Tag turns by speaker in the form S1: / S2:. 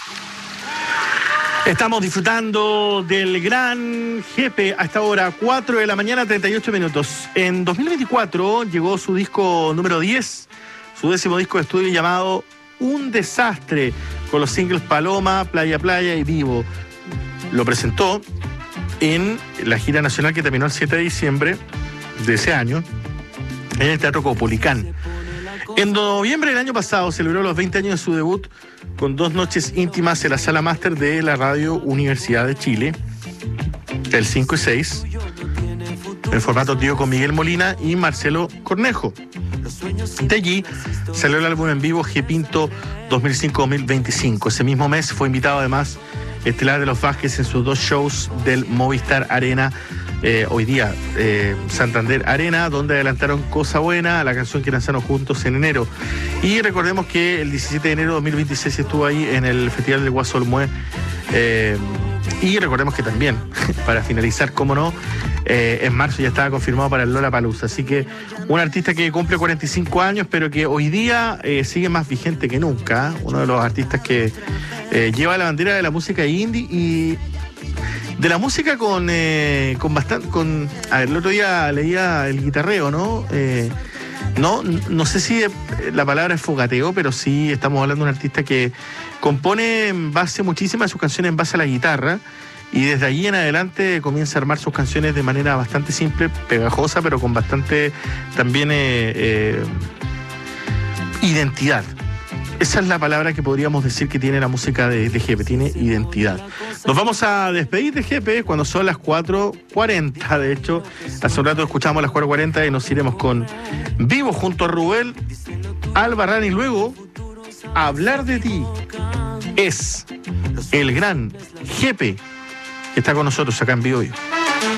S1: Estamos disfrutando del gran Jepe a esta hora, 4 de la mañana, 38 minutos. En 2024 llegó su disco número 10, su 10º disco de estudio llamado Un Desastre, con los singles Paloma, Playa Playa y Vivo. Lo presentó en la gira nacional que terminó el 7 de diciembre de ese año en el Teatro Caupolicán. En noviembre del año pasado celebró los 20 años de su debut con 2 noches íntimas en la Sala Máster de la Radio Universidad de Chile, el 5 y 6, en formato trío con Miguel Molina y Marcelo Cornejo. De allí salió el álbum en vivo G Pinto 2005-2025. Ese mismo mes fue invitado además estelar de los Vázquez en sus 2 shows del Movistar Arena, hoy día Santander Arena, donde adelantaron Cosa Buena, la canción que lanzaron juntos en enero. Y recordemos que el 17 de enero de 2026 estuvo ahí en el Festival del Guaso Olmué. Y recordemos que también, para finalizar, cómo no, en marzo ya estaba confirmado para el Lollapalooza. Así que un artista que cumple 45 años, pero que hoy día sigue más vigente que nunca. Uno de los artistas que lleva la bandera de la música indie y de la música con bastante. A ver, el otro día leía el guitarreo, ¿no? No sé si la palabra es fogateo, pero sí estamos hablando de un artista que compone muchísimas de sus canciones en base a la guitarra, y desde allí en adelante comienza a armar sus canciones de manera bastante simple, pegajosa, pero con bastante también identidad. Esa es la palabra que podríamos decir que tiene la música de Jepe, tiene identidad. Nos vamos a despedir de Jepe cuando son las 4:40. De hecho, hace un rato escuchamos las 4:40 y nos iremos con Vivo junto a Rubén Albarrán, y luego Hablar de Ti. Es el gran Jepe que está con nosotros acá en Vivo.